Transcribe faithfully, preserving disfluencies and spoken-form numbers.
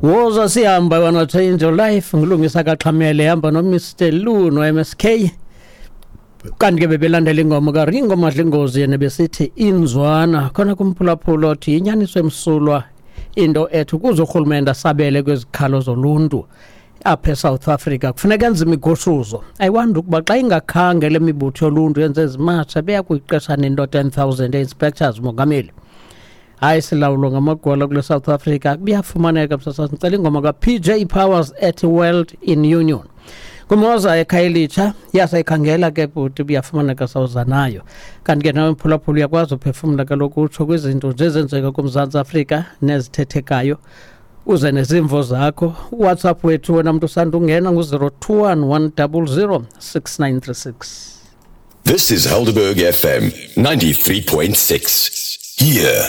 Woza sihamba wana change your life ngilungisa kaXhamele hamba no Mister Lu no M S K kanti ke bebelandela ingoma ka Ringo Madlingozi yena besithi inzwana khona kumphulaphula othi inyaniso emsulwa into ethu kuzo urhulumente asabele kwezikhalo zoluntu apha eSouth Africa kufuneka enze imigoshuzo ayiwanda ukuba xa ingakhange le mibutho yoluntu yenze izimatsha beya kuyiqesha nento ten thousand inspectors mongameli hayi silawulo ngamagwala kule South Africa kuyafumaneka msasa ngicela ingoma ka P J Powers at World in Union kumoza eKhayelitsha yasayikhangela ke futhi kuyafumaneka sawuza nayo kanti ke nawe mphulaphula uyakwazi uphefumula kaloku utsho kwizinto nje ezenzeka kuMzantsi Afrika nezithethekayo uze nezimvo zakho WhatsApp wethu wena muntu usanda ungena ngu zero two one one zero zero six nine three six. This is Helderberg F M ninety-three point six. Here